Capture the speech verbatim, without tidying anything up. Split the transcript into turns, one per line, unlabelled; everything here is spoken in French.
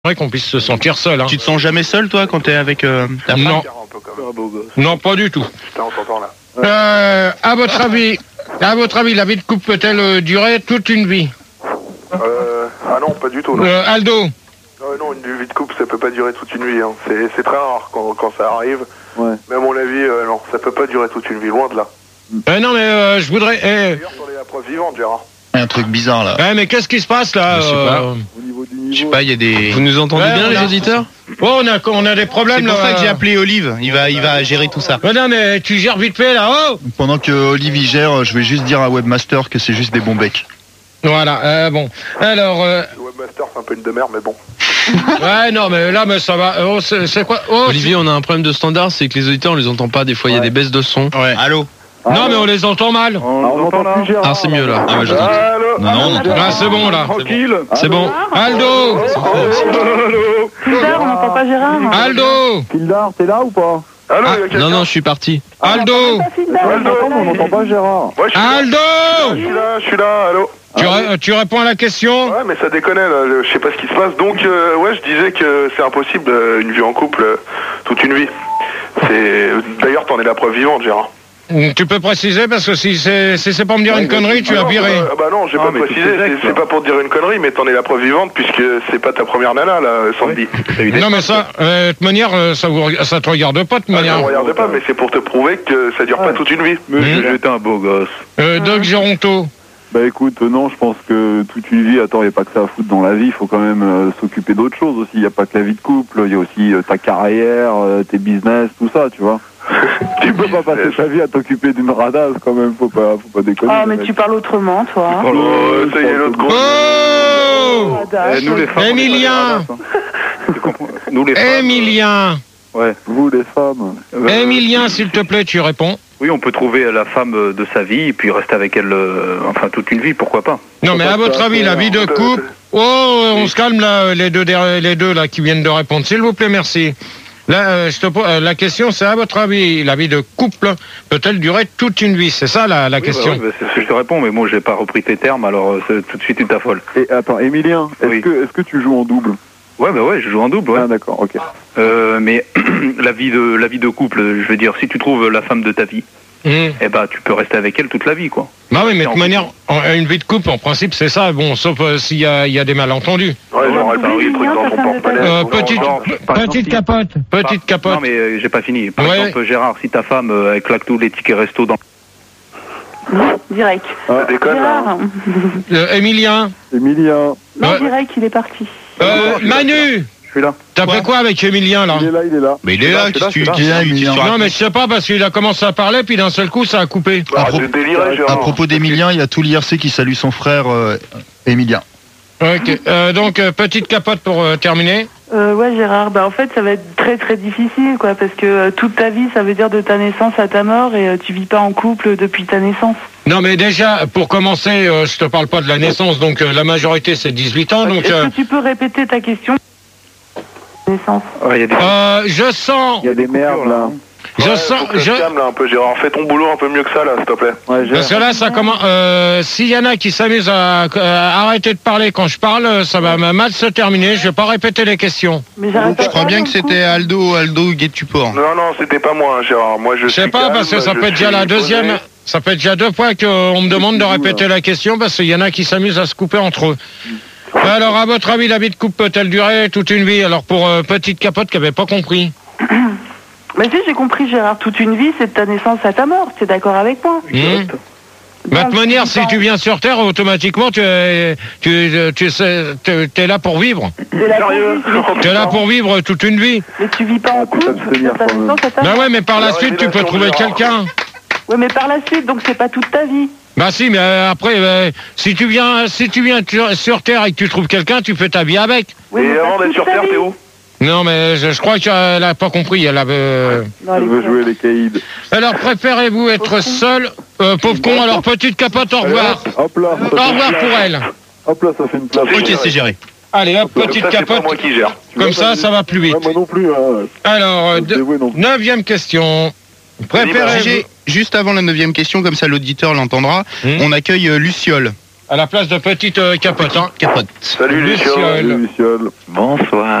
vrai qu'on puisse se sentir seul. Hein.
Tu te sens jamais seul, toi, quand t'es avec euh, ta femme?
Non. Non, pas du tout.
Putain, on t'entend là.
Euh, à votre avis, à votre avis, la vie de couple peut-elle euh, durer toute une vie?
Euh, ah non, pas du tout. Non.
Euh, Aldo?
Euh, non, une vie de couple, ça peut pas durer toute une vie. Hein. C'est, c'est très rare quand, quand ça arrive.
Ouais.
Mais à mon avis, euh, non, ça peut pas durer toute une vie, loin de là.
euh, Non, mais euh, je voudrais... Eh...
D'ailleurs, t'en es la preuve vivante, Gérard.
Il y a un truc bizarre, là.
Ouais, mais qu'est-ce qui se passe, là?
Je sais
euh...
pas.
Au niveau du niveau.
Je sais pas, il y a des...
Vous nous entendez
Ouais,
bien,
on
les
a-
auditeurs?
Oh, on a, on a des problèmes,
C'est pour
là.
ça que j'ai appelé Olive. Il va, il va gérer tout ça.
Mais non, mais tu gères vite fait, là. Oh!
Pendant que Olive y gère, je vais juste dire à Webmaster que c'est juste des bons becs.
Voilà, euh, bon. Alors, euh...
Le webmaster, c'est un peu une demeure, mais bon.
ouais, non, mais là, mais ça va. Oh, c'est, c'est quoi? Oh,
Olivier, on a un problème de standard, c'est que les auditeurs, on les entend pas. Des fois, il y a
Ouais.
des baisses de son.
Ouais. Allô?
Ah,
non, mais on les entend mal.
Ah, on entend plus Gérard.
Ah, c'est mieux, là.
Ah, ouais, j'entends.
Allô?
Non, non, on entend.
Ah, c'est bon, là.
Tranquille.
C'est bon.
Aldo!
Allô?
Kildar, on n'entend pas Gérard.
Aldo!
Kildar, t'es là ou pas?
Allô,
Ah,
il y a quelqu'un?
Non, non, je suis parti.
Aldo!
Pas Kildar,
Aldo,
on
On
n'entend
n'entend
pas.
pas Gérard.
Ouais, je suis là.
Aldo!
Je suis là, je suis là, allô?
Tu, ré- tu réponds à la question?
Ouais, mais ça déconne, là, je sais pas ce qui se passe. Donc, euh, ouais, je disais que c'est impossible, euh, une vie en couple, euh, toute une vie. C'est... D'ailleurs, t'en es la preuve vivante, Gérard.
Tu peux préciser, parce que si c'est, si c'est pour me dire une connerie, tu
Ah
as
non,
viré.
Ah bah non, j'ai
Ah,
pas
mais
précisé,
tout est
c'est,
exact,
c'est
ça.
pas pour te dire une connerie, mais t'en es la preuve vivante, puisque c'est pas ta première nana, là, Sandy. T'as eu des
Non, mais
choses,
ça, euh, de toute manière, euh, ça, vous, ça te regarde pas, de toute
Ah,
manière.
ne regarde pas, mais c'est pour te prouver que ça dure pas toute une vie.
Mais
Mmh.
j'étais un beau gosse.
Euh, Doc Géronto.
Bah écoute, euh, non, je pense que toute une vie, attends, il n'y a pas que ça à foutre dans la vie, il faut quand même euh, s'occuper d'autres choses aussi. Il n'y a pas que la vie de couple, il y a aussi euh, ta carrière, euh, tes business, tout ça, tu vois. Tu peux pas passer ta vie à t'occuper d'une radasse quand même, faut pas, faut pas déconner.
Ah, mais
mec.
tu parles autrement, toi.
Oh, ça y est, l'autre gros.
Oh!
Ah,
Eh, nous les femmes, on est pas des
Emilien!
radasses, hein. Tu comprends Nous les femmes.
Emilien!
Ouais. Vous les femmes.
Euh,
Emilien, s'il te plaît, tu réponds.
Oui, on peut trouver la femme de sa vie et puis rester avec elle, euh, enfin toute une vie, pourquoi pas.
Non, mais à votre avis, la vie de couple... Oh, on se calme, là, les deux, derrière- les deux là, qui viennent de répondre. S'il vous plaît, merci. Là, euh, je te pose, euh, la question, c'est à votre avis, la vie de couple peut-elle durer toute une vie? C'est ça, la, la
Oui,
question.
bah oui, bah, c'est ce que je te réponds, mais moi j'ai pas repris tes termes, alors euh, c'est tout de suite une t'affole.
Et attends, Emilien, est-ce
Oui.
que, est-ce que tu joues en double?
Ouais, bah ouais, je joue en double, ouais.
Ah d'accord, ok.
Euh, mais la vie de la vie de couple, je veux dire, si tu trouves la femme de ta vie,
Mmh.
eh ben tu peux rester avec elle toute la vie, quoi.
Bah oui, mais de
En
toute manière, en- une vie de couple, en principe, c'est ça. Bon, sauf euh, s'il y a, il y a des malentendus.
Ouais, genre, t'as un truc dans ton porte-monnaie.
Euh,
ou
petite,
dans-
par
petite
exemple,
capote, petite
Par-
capote.
Non, mais euh, j'ai pas fini. Par
Ouais.
exemple, Gérard, si ta femme euh, elle claque tous les tickets resto dans.
Direct.
Ça déconne, là.
Gérard.
Euh, Emilien,
Emilien,
Non,
Ouais.
direct, il est parti.
euh, Manu,
Je suis là.
t'as fait quoi avec Emilien, là?
il est là, il est là.
Mais il est là,
Je suis là,
qu'est-ce que tu
je suis
qu'est-ce
là.
que tu- tu
Non,
Non,
racontes?
mais je sais pas, parce qu'il a commencé à parler, puis d'un seul coup, ça a coupé.
Bah,
À
arrête de
propos-
délirer, Gérard.
À propos d'Emilien, il y a tout l'I R C qui salue son frère euh, Emilien.
Ok, euh, donc, euh, petite capote pour euh, terminer.
Euh, ouais, Gérard, bah en fait, ça va être très très difficile, quoi, parce que euh, toute ta vie, ça veut dire de ta naissance à ta mort, et euh, tu vis pas en couple depuis ta naissance.
Non, mais déjà, pour commencer, euh, je te parle pas de la naissance, donc euh, la majorité, c'est dix-huit ans, donc...
Est-ce
euh,
que tu peux répéter ta question? Naissance.
Ouais, il y a des.
euh, je sens,
Il y a des merdes là.
je
Ouais,
sens,
faut que
je...
se calme, là, un peu, Gérard. Fais ton boulot un peu mieux que ça, là, s'il te plaît.
Ouais,
Parce que là, ça commence. Euh, S'il y en a qui s'amusent à, à arrêter de parler quand je parle, ça va mal se terminer. Je vais pas répéter les questions.
Mais j'arrête pas
Je crois
de
bien
parler,
que
en
c'était Aldo, Aldo Guet-Tuport.
Non, non, c'était pas moi, hein, Gérard. Moi, je
Je sais
suis
pas,
calme,
parce que ça
je
peut être déjà
suis
la deuxième.
posé.
Ça peut être déjà deux fois qu'on me demande de répéter la question parce qu'il y en a qui s'amusent à se couper entre eux. Alors, à votre avis, la vie de couple peut-elle durer toute une vie? Alors, pour euh, petite capote qui avait pas compris.
Mais si, j'ai compris, Gérard, toute une vie, c'est de ta naissance à ta mort. Tu es d'accord avec moi?
Hum. Bah, de toute manière, si tu viens sur Terre, automatiquement, tu es, tu, tu sais, t'es t'es là pour vivre.
T'es là pour
Sérieux?
vivre, mais tu-
Tu es là pour vivre toute une vie.
mais tu vis pas en couple
t'abstenir
de ta
quand même.
naissance à ta
Bah
mort.
ouais, mais par la
La
suite, tu peux
révélation,
trouver
Gérard.
quelqu'un.
Ouais, mais par la suite, donc c'est pas toute ta vie.
Bah si, mais euh, après, euh, si tu viens, si tu viens sur- sur Terre et que tu trouves quelqu'un, tu fais ta vie avec.
Oui, mais
Et
pas
avant d'être
toute
sur
ta
Terre,
vie.
t'es où?
Non, mais je, je crois qu'elle a pas compris. Elle avait. euh,
Non,
Elle
elle est
veut
claire.
jouer les caïds.
Alors, préférez-vous être seul, euh, pauvre con. Alors, petite capote, au revoir.
Hop là, ça
Au
fait une
revoir
place.
pour elle.
Hop là, ça fait une place.
Ok, c'est géré.
Allez, hop,
Comme
petite
ça, c'est pas
capote.
moi qui gère.
Comme ça, ça va plus vite.
Ouais, moi non plus. Hein.
Alors, euh,
Je
de-
dévoué non plus.
neuvième question. Préférez-vous.
J'ai- Juste avant la neuvième question, comme ça l'auditeur l'entendra,
Hmm.
on accueille euh, Luciole.
à la place de petite euh, capote. Hein.
Capote.
Salut, Luciole.
Luciole.
Luciole.
Bonsoir.